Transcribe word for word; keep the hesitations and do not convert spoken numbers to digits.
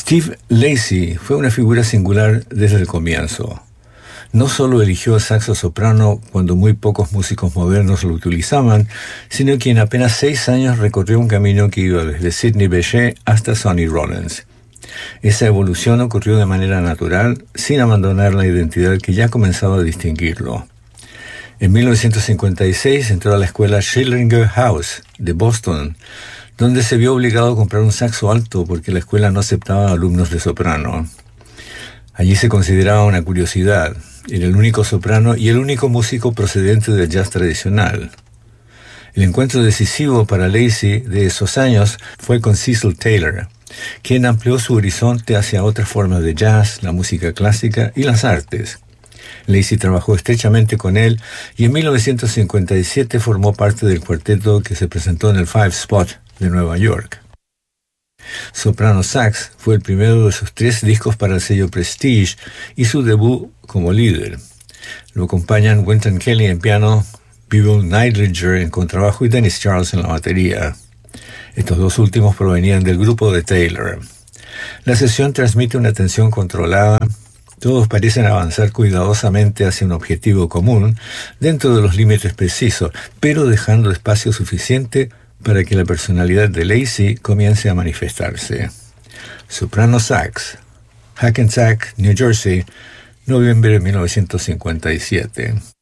Steve Lacy fue una figura singular desde el comienzo. No solo eligió el saxo soprano cuando muy pocos músicos modernos lo utilizaban, sino que en apenas seis años recorrió un camino que iba desde Sidney Bechet hasta Sonny Rollins. Esa evolución ocurrió de manera natural, sin abandonar la identidad que ya comenzaba a distinguirlo. En mil novecientos cincuenta y seis entró a la escuela Schillinger House de Boston, donde se vio obligado a comprar un saxo alto porque la escuela no aceptaba alumnos de soprano. Allí se consideraba una curiosidad. Era el único soprano y el único músico procedente del jazz tradicional. El encuentro decisivo para Lacy de esos años fue con Cecil Taylor, quien amplió su horizonte hacia otras formas de jazz, la música clásica y las artes. Lacy trabajó estrechamente con él y en mil novecientos cincuenta y siete formó parte del cuarteto que se presentó en el Five Spot de Nueva York. Soprano Sax fue el primero de sus tres discos para el sello Prestige y su debut como líder. Lo acompañan Wynton Kelly en piano, Beeble Neidlinger en contrabajo y Dennis Charles en la batería. Estos dos últimos provenían del grupo de Taylor. La sesión transmite una tensión controlada. Todos parecen avanzar cuidadosamente hacia un objetivo común, dentro de los límites precisos, pero dejando espacio suficiente para que la personalidad de Lacy comience a manifestarse. Soprano Sax, Hackensack, New Jersey, noviembre de mil novecientos cincuenta y siete.